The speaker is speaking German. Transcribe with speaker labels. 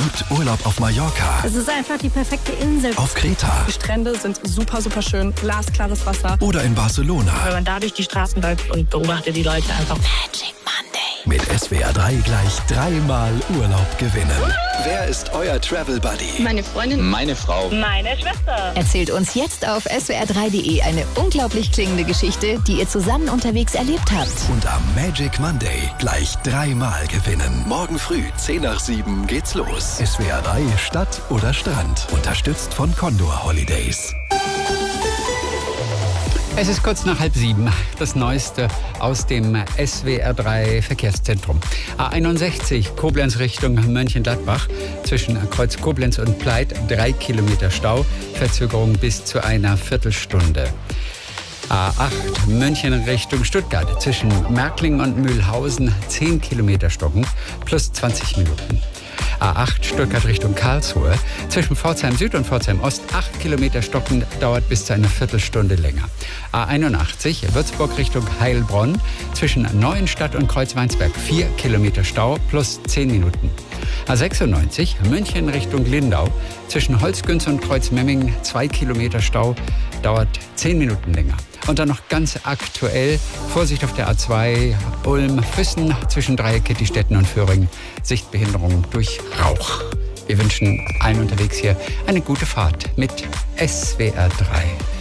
Speaker 1: liebt Urlaub auf Mallorca.
Speaker 2: Es ist einfach die perfekte Insel.
Speaker 1: Auf Kreta.
Speaker 3: Die Strände sind super, super schön. Glasklares Wasser.
Speaker 1: Oder in Barcelona.
Speaker 4: Wenn man da durch die Straßen läuft und beobachtet die Leute einfach.
Speaker 2: Magic Monday.
Speaker 1: Mit SWR 3 gleich 3-mal Urlaub gewinnen. Wer ist euer Travel Buddy?
Speaker 5: Meine Freundin.
Speaker 6: Meine Frau.
Speaker 4: Meine Schwester.
Speaker 7: Erzählt uns jetzt auf swr3.de eine unglaublich klingende Geschichte, die ihr zusammen unterwegs erlebt habt.
Speaker 1: Und am Magic Monday gleich 3-mal gewinnen. Morgen früh 6:10 geht's los. SWR 3 Stadt oder Strand. Unterstützt von Condor Holidays.
Speaker 8: Es ist kurz nach 6:30. Das Neueste aus dem SWR3 Verkehrszentrum. A61 Koblenz Richtung Mönchengladbach. Zwischen Kreuz Koblenz und Pleit 3 Kilometer Stau. Verzögerung bis zu einer Viertelstunde. A8 München Richtung Stuttgart. Zwischen Märklingen und Mühlhausen 10 Kilometer stockend plus 20 Minuten. A8 Stuttgart Richtung Karlsruhe. Zwischen Pforzheim Süd und Pforzheim Ost 8 Kilometer stockend, dauert bis zu einer Viertelstunde länger. A81 Würzburg Richtung Heilbronn. Zwischen Neuenstadt und Kreuzweinsberg 4 Kilometer Stau plus 10 Minuten. A96 München Richtung Lindau. Zwischen Holzgünz und Kreuzmemmingen 2 Kilometer Stau, dauert 10 Minuten länger. Und dann noch ganz aktuell, Vorsicht auf der A2 Ulm-Füssen zwischen Dreieck-Kettistetten und Föhringen, Sichtbehinderung durch Rauch. Wir wünschen allen unterwegs hier eine gute Fahrt mit SWR 3.